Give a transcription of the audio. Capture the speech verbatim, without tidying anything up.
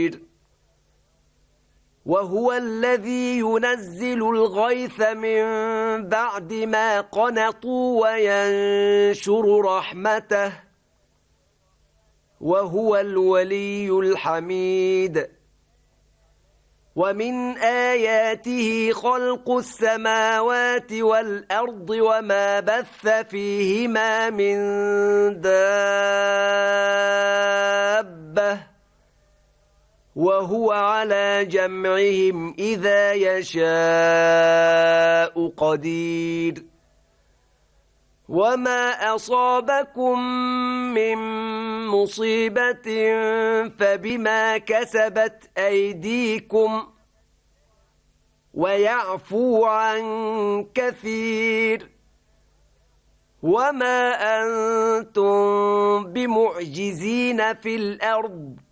وهو الذي ينزل الغيث من بعد ما قنطوا وينشر رحمته وهو الولي الحميد ومن آياته خلق السماوات والأرض وما بث فيهما من دابة وهو على جمعهم إذا يشاء قدير وما أصابكم من مصيبة فبما كسبت أيديكم ويعفو عن كثير وما أنتم بمعجزين في الأرض